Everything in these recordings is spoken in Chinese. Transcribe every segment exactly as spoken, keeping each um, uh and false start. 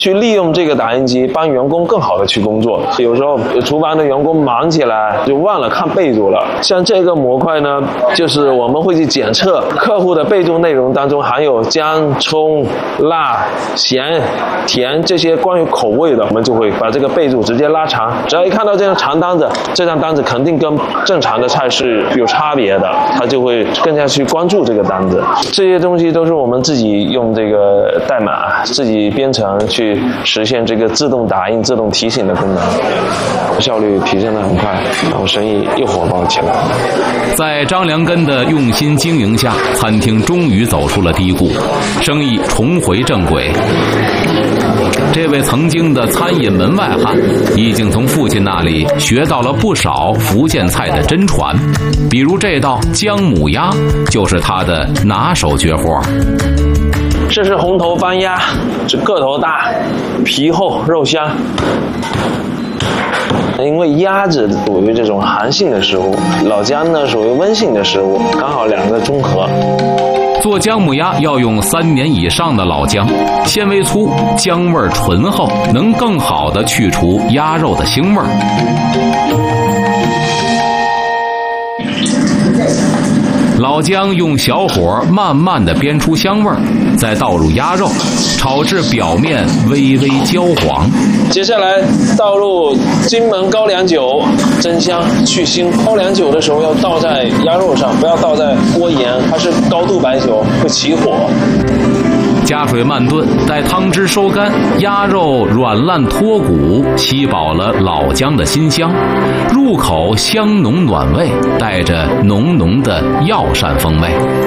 去利用这个打印机帮员工更好的去工作。有时候厨房的员工忙起来就忘了看备注了。像这个模块呢，就是我们会去检测客户的备注内容当中含有姜、葱、辣、咸、甜这些关于口味的，我们就会把这个备注直接拉长。只要一看到这张长单子，这张单子肯定跟正常的菜是有差别的，他就会更加去关注这个单子。这些东西都是我们自己用这个代码自己编程去实现这个自动打印、自动提醒的功能，效率提升得很快，然后生意又火爆起来。 在张良根的用心经营下，餐厅终于走出了低谷，生意重回正轨。这位曾经的餐饮门外汉，已经从父亲那里学到了不少福建菜的真传，比如这道姜母鸭就是他的拿手绝活。 这是红头番鸭，是个头大、皮厚、肉香。因为鸭子属于这种寒性的食物，老姜呢属于温性的食物，刚好两个中和。 做姜母鸭要用三年以上的老姜，纤维粗，姜味醇厚，能更好地去除鸭肉的腥味儿。老姜用小火慢慢地煸出香味儿，再倒入鸭肉，炒至表面微微焦黄。 接下来倒入金门高粱酒，增香去腥。高粱酒的时候要倒在鸭肉上，不要倒在锅沿，它是高度白酒，会起火。 加水慢炖，待汤汁收干，鸭肉软烂脱骨，吸饱了老姜的辛香，入口香浓暖胃，带着浓浓的药膳风味。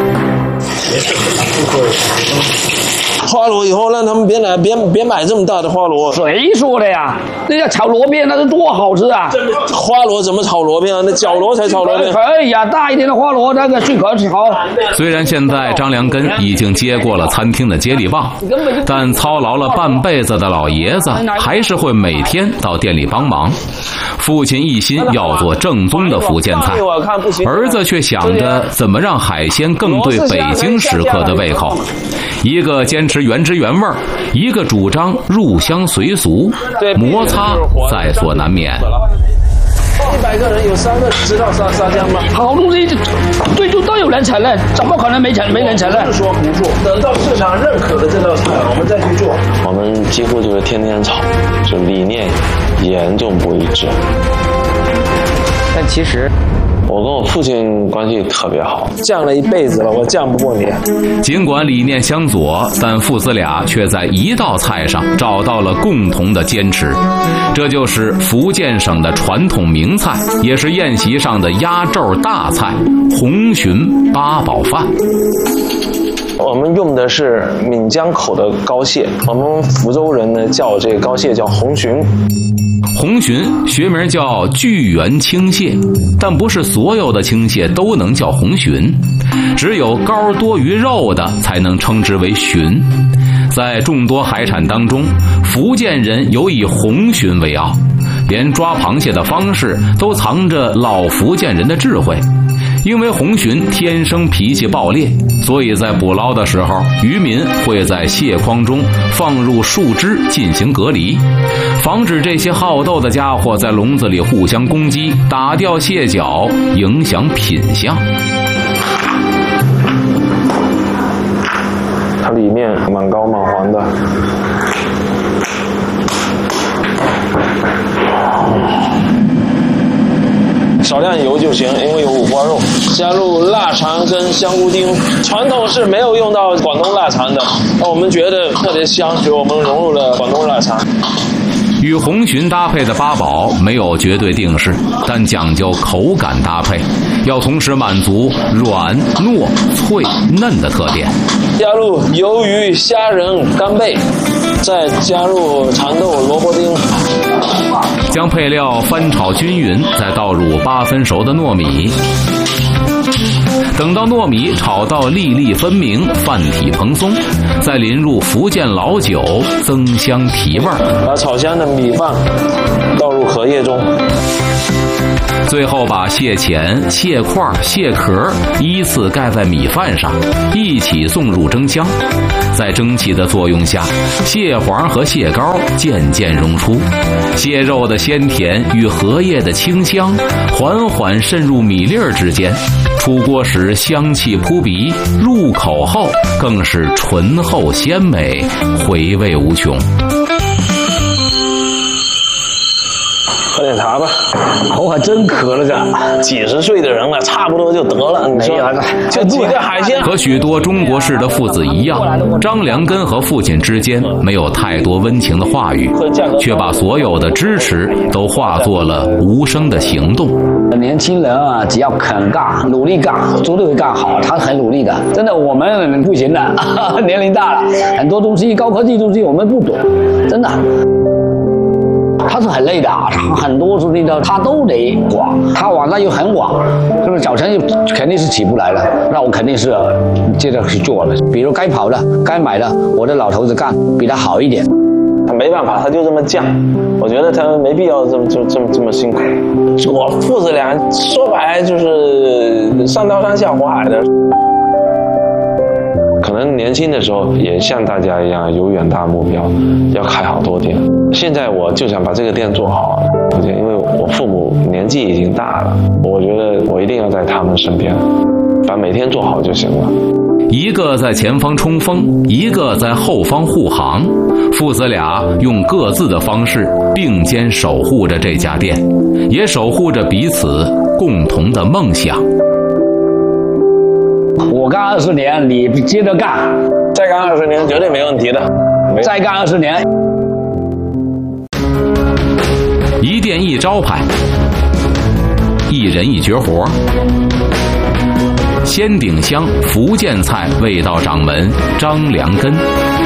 花螺以后让他们别来，别别买这么大的花螺。 谁说的呀？那叫炒螺片，那是多好吃啊！ 花螺怎么炒螺片啊？那角螺才炒螺片。 可以呀，大一点的花螺那个最可炒。 虽然现在张良根已经接过了餐厅的接力棒，但操劳了半辈子的老爷子还是会每天到店里帮忙。父亲一心要做正宗的福建菜，儿子却想着怎么让海鲜更对北京食客的胃口。一个坚持原汁原味，一个主张入乡随俗，摩擦在所难免。 一百个人有三个知道沙沙姜吗？ 好东西最终都有人承认，怎么可能没承没人承认？ 不是说胡做，等到市场认可的这道菜，我们再去做。我们几乎就是天天吵，就理念严重不一致。 但其实我跟我父亲关系特别好，犟了一辈子了，我犟不过你。 尽管理念相左，但父子俩却在一道菜上找到了共同的坚持，这就是福建省的传统名菜，也是宴席上的压轴大菜——红鲟八宝饭。 我们用的是闽江口的膏蟹，我们福州人呢叫这个膏蟹叫红鲟。 红鲟学名叫巨源青蟹，但不是所有的青蟹都能叫红鲟，只有膏多于肉的才能称之为鲟。在众多海产当中，福建人有以红鲟为傲，连抓螃蟹的方式都藏着老福建人的智慧。因为红鲟天生脾气暴烈，所以在捕捞的时候，渔民会在蟹筐中放入树枝进行隔离，防止这些好斗的家伙在笼子里互相攻击，打掉蟹脚，影响品相。 它里面蛮高蛮黄的。少量油就行，因为有五花肉，加入腊肠跟香菇丁。传统是没有用到广东腊肠的，那我们觉得特别香，所以我们融入了广东腊肠。 与红鲟搭配的八宝没有绝对定式，但讲究口感搭配，要同时满足软、糯、脆、嫩的特点。 加入鱿鱼、虾仁、干贝，再加入蚕豆、萝卜丁。 将配料翻炒均匀，再倒入八分熟的糯米。 等到糯米炒到粒粒分明、饭体蓬松，再淋入福建老酒，增香提味。 把炒香的米饭倒入荷叶中， 最后把蟹钳、蟹块、蟹壳依次盖在米饭上，一起送入蒸箱。在蒸汽的作用下，蟹黄和蟹膏渐渐溶出，蟹肉的鲜甜与荷叶的清香缓缓渗入米粒儿之间。出锅时香气扑鼻，入口后更是醇厚鲜美，回味无穷。 喝点茶吧， 口还真渴了这。 几十岁的人了，差不多就得了。你说，就几个海鲜。 和许多中国式的父子一样，张良根和父亲之间没有太多温情的话语，却把所有的支持都化作了无声的行动。 年轻人啊，只要肯干，努力干，绝对会干好。他很努力的，真的，我们不行的，年龄大了，很多东西高科技东西我们不懂，真的。他是很累的啊，他很多事情都他都得管，他晚上又很晚，是不是早晨又肯定是起不来了，那我肯定是接着去做了。比如该跑的、该买的，我的老头子干比他好一点。 他没办法，他就这么犟。我觉得他没必要这么这么这么这么辛苦。我父子俩说白就是上刀山下火海的。可能年轻的时候也像大家一样有远大目标，要开好多店。现在我就想把这个店做好，因为我父母年纪已经大了，我觉得我一定要在他们身边，把每天做好就行了。 一个在前方冲锋，一个在后方护航，父子俩用各自的方式并肩守护着这家店，也守护着彼此共同的梦想。 我干二十年，你接着干， 再干二十年绝对没问题的。 再干二十年， 一店一招牌，一人一绝活。仙顶香福建菜味道掌门张良根。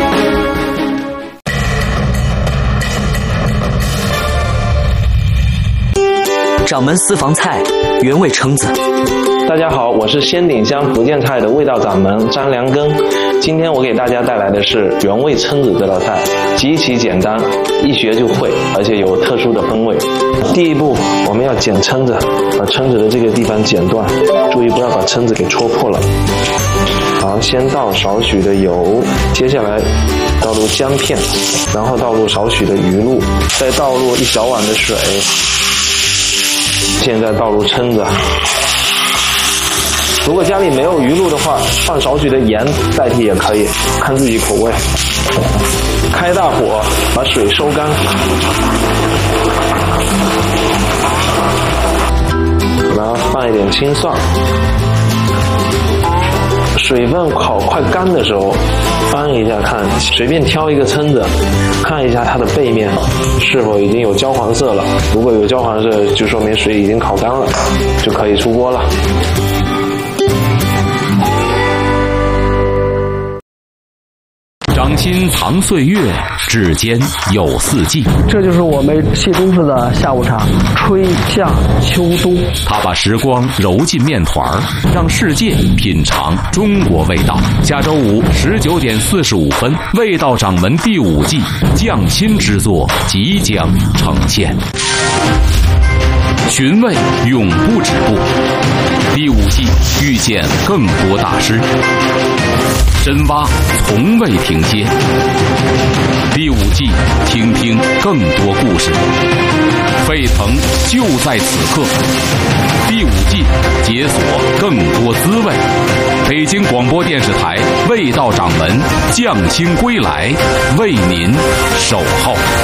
掌门私房菜原味蛏子。 大家好，我是仙顶香福建菜的味道掌门张良根。今天我给大家带来的是原味蛏子这道菜，极其简单，一学就会，而且有特殊的风味。第一步，我们要剪蛏子，把蛏子的这个地方剪断，注意不要把蛏子给戳破了。好，先倒少许的油，接下来倒入姜片，然后倒入少许的鱼露，再倒入一小碗的水，现在倒入蛏子。如果家里没有鱼露的话，放少许的盐代替也可以，看自己口味。开大火把水收干，然后放一点青蒜。水分烤快干的时候，翻一下看，随便挑一个蛏子，看一下它的背面是否已经有焦黄色了。如果有焦黄色，就说明水已经烤干了，就可以出锅了。 掌心藏岁月，指尖有四季。 这就是我们谢公子的下午茶，春夏秋冬。 他把时光揉进面团儿，让世界品尝中国味道。下周五十九点四十五分，味道掌门第五季匠心之作即将呈现。寻味永不止步，第五季遇见更多大师，深挖从未停歇。第五季听听更多故事，沸腾就在此刻。第五季解锁更多滋味。北京广播电视台味道掌门匠心归来，为您守候。